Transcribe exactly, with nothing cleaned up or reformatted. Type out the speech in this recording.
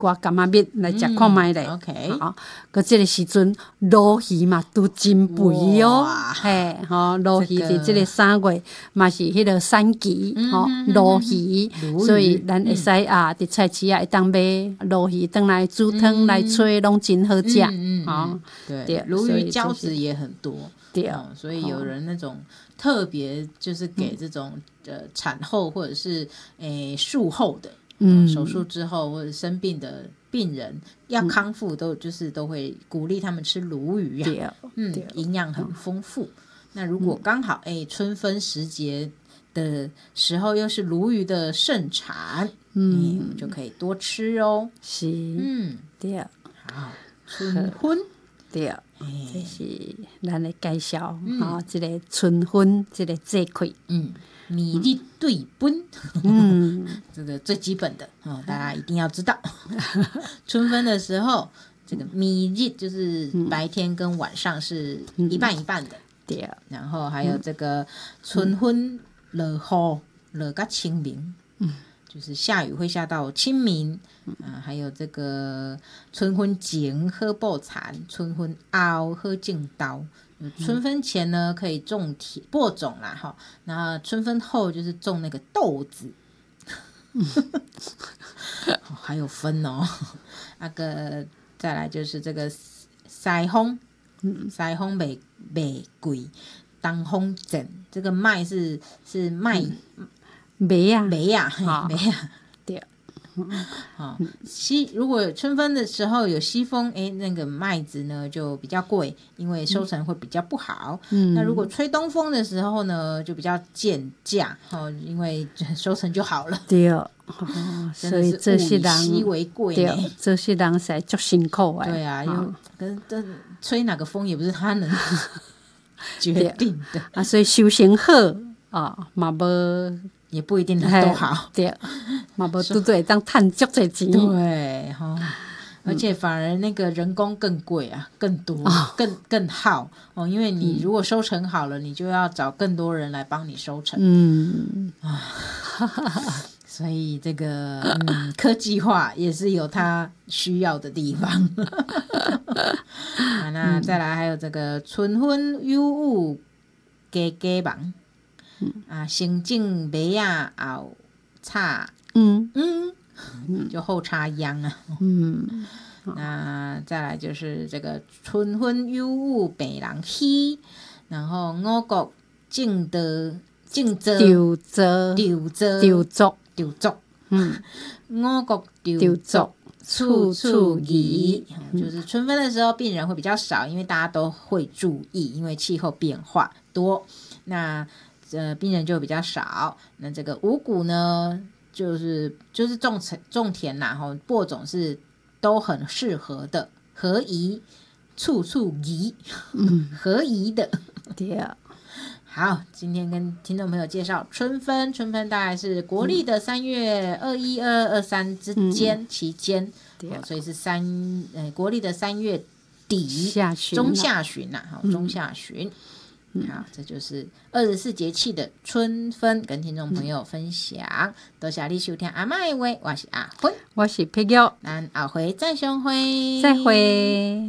刮柑仔蜜来食看卖咧。 嗯、OK， 好，佮这个时阵鲈鱼嘛都真肥哦，嘿，吼鲈鱼伫这个三月嘛是迄个产期，吼鲈鱼，所以咱会使啊，伫菜市啊会当买鲈鱼回来煮汤来吹，拢真好食。 嗯嗯，对，鲈鱼胶质也很多，对、哦，所以有人那种特别就是给这种、嗯、呃产后或者是诶术后的。嗯，手术之后或者生病的病人要康复都，都、嗯、就是都会鼓励他们吃鲈鱼啊，嗯，营养很丰富。嗯、那如果刚好哎、欸、春分时节的时候又是鲈鱼的盛产，嗯，我们就可以多吃哦。 是， 嗯， 对， 好，春分， 对，欸、这是咱的介绍，嗯、哦，这个春分这个节气， 嗯。米日对分，嗯，这个最基本的、哦、大家一定要知道。春分的时候，这个米日就是白天跟晚上是一半一半的，对、嗯。然后还有这个春分落雨，落到清明，嗯，就是下雨会下到清明，啊，还有这个春分前好布田，春分后好种稻。春分前呢可以种田播种啦哈，然后春分后就是种那个豆子，哦、还有分哦。那个再来就是这个塞风，塞风袂袂贵，当风整这个麦是是麦麦呀麦呀麦呀，对。好、哦，西如果春分的时候有西风，哎，那个麦子呢就比较贵，因为收成会比较不好。嗯，那如果吹东风的时候呢，就比较贱价，哦，因为收成就好了。 对，哦，所以这些人稀为贵呢， 对，这些人实在足辛苦哎。 对啊，因为跟跟吹哪个风也不是他能决定的啊，所以修行好啊，嘛无。 也不一定都好， 对，嘛无拄对当赚足侪钱， 对哈、哦，而且反而那个人工更贵啊，更多，哦、更更耗哦，因为你如果收成好了，嗯、你就要找更多人来帮你收成，嗯啊，所以这个嗯科技化也是有它需要的地方。啊，那再来还有这个春分有雾加加忙。啊，先种麦啊，后插嗯嗯，就后插秧啊。嗯，那再来就是这个春分有雨病人喜，然后五穀种的种作丢作丢作丢作丢作，嗯，五穀丢作处处宜，就是春分的时候病人会比较少，因为大家都会注意，因为气候变化多，那。呃，病人就比较少。那这个五谷呢，就是就是种种田啦，哈，播种是都很适合的，合宜，处处宜，嗯，合宜的。 对啊。 好，今天跟听众朋友介绍春分，春分大概是国历的三月二一、二二、二三之间、嗯、期间，对、哦，所以是三呃国历的三月底下旬中下旬呐，好、嗯，中下旬。好，这就是二十四节气的春分，跟听众朋友分享。嗯、多谢你收听阿嬷的话，我是阿芬， 我是佩玉， 咱后回再相会， 再会。